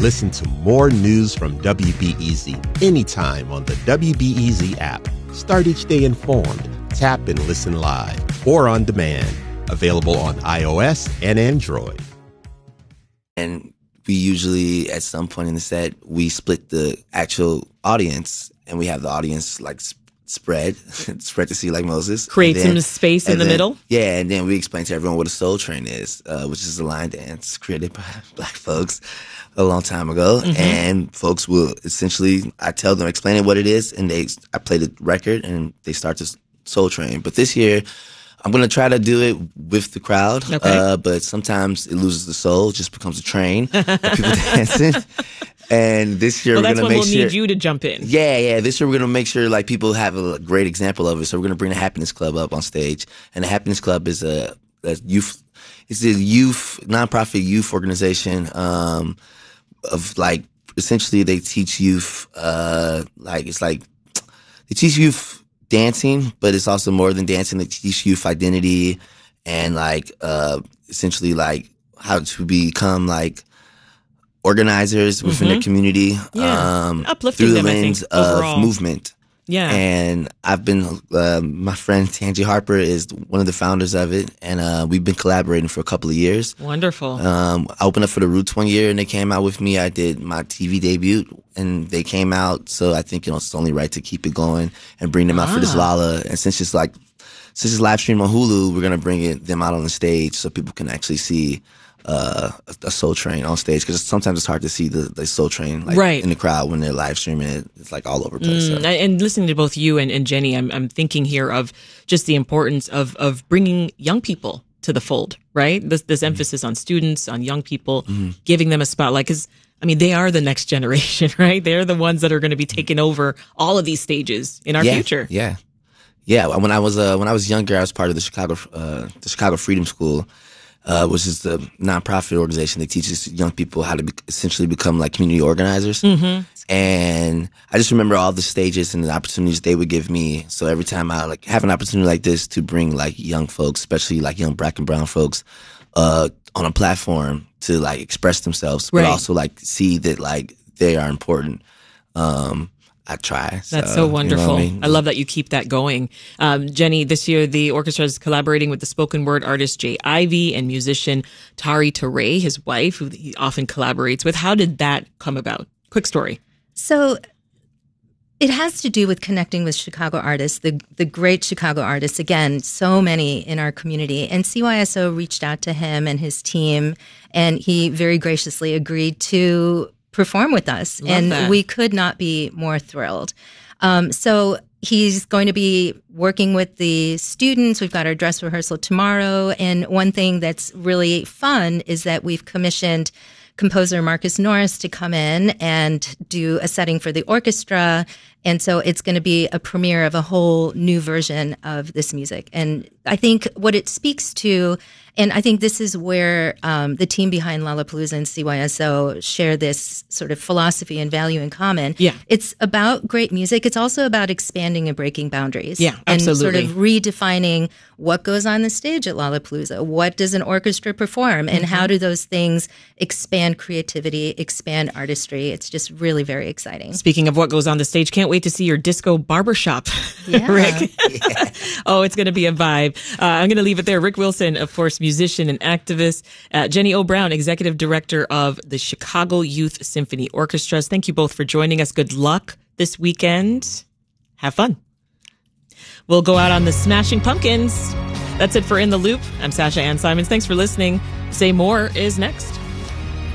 listen to more news from WBEZ anytime on the WBEZ app. Start each day informed. Tap and listen live or on demand. Available on iOS and Android. And we usually, at some point in the set, we split the actual audience, and we have the audience like spread to see like Moses. Create some space in the middle. Yeah, and then we explain to everyone what a Soul Train is, which is a line dance created by Black folks a long time ago. Mm-hmm. And folks will essentially, I tell them, explaining what it is, and I play the record, and they start to Soul Train. But this year, I'm going to try to do it with the crowd, okay. But sometimes it loses the soul, it just becomes a train of people dancing. And this year we're going to make sure... that's when we'll need you to jump in. Yeah. This year we're going to make sure like people have a great example of it. So we're going to bring the Happiness Club up on stage. And the Happiness Club is a youth nonprofit youth organization of like, essentially they teach youth, they teach youth dancing, but it's also more than dancing. They teach youth identity and essentially how to become organizers within their community. Uplifting through the them, lens I think, overall. of movement. Yeah. And I've been, my friend Tangi Harper is one of the founders of it, and we've been collaborating for a couple of years. Wonderful. I opened up for the Roots one year, and they came out with me. I did my TV debut, and they came out, so I think, it's only right to keep it going and bring them out for this Lala. And since it's live stream on Hulu, we're going to bring them out on the stage so people can actually see a Soul Train on stage, because sometimes it's hard to see the Soul Train in the crowd when they're live streaming it. It's all over the place. So. And listening to both you and Jenny, I'm thinking here of just the importance of bringing young people to the fold, right? This emphasis on students, on young people, giving them a spotlight, because they are the next generation, right? They're the ones that are going to be taking over all of these stages in our future. Yeah. When I was younger, I was part of the Chicago Freedom School, which is the nonprofit organization that teaches young people how to essentially become community organizers. Mm-hmm. And I just remember all the stages and the opportunities they would give me. So every time I have an opportunity like this to bring young folks, especially young Black and brown folks, on a platform to express themselves, but also see that they are important. I try. That's so wonderful. I love that you keep that going. Jenny, this year the orchestra is collaborating with the spoken word artist Jay Ivey and musician Tari Touré, his wife, who he often collaborates with. How did that come about? Quick story. So it has to do with connecting with Chicago artists, the great Chicago artists. Again, so many in our community. And CYSO reached out to him and his team, and he very graciously agreed to perform with us. We could not be more thrilled. So he's going to be working with the students. We've got our dress rehearsal tomorrow. And one thing that's really fun is that we've commissioned composer Marcus Norris to come in and do a setting for the orchestra. And so it's going to be a premiere of a whole new version of this music. And I think what it speaks to, and I think this is where the team behind Lollapalooza and CYSO share this sort of philosophy and value in common. Yeah. It's about great music. It's also about expanding and breaking boundaries. Yeah, absolutely. And sort of redefining what goes on the stage at Lollapalooza. What does an orchestra perform? And how do those things expand creativity, expand artistry? It's just really very exciting. Speaking of what goes on the stage, can't wait to see your disco barbershop, yeah. Rick. Yeah. Oh, it's going to be a vibe. I'm going to leave it there. Rick Wilson, of course, musician and activist. Jenny O'Brown, executive director of the Chicago Youth Symphony Orchestras. Thank you both for joining us. Good luck this weekend. Have fun. We'll go out on the Smashing Pumpkins. That's it for In the Loop. I'm Sasha Ann Simons. Thanks for listening. Say More is next.